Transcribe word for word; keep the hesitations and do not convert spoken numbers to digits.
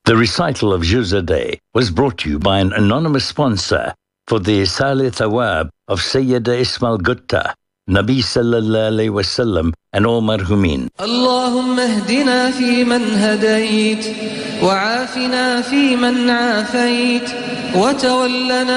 The recital of Juz a Day was brought to you by an anonymous sponsor for the Isali Thawab of Sayyida Ismail Gutta, Nabi Sallallahu Alaihi Wasallam, and all marhumin. Allahumma hdina fi man hadayt, wa afina fi man afayt, wa tawallana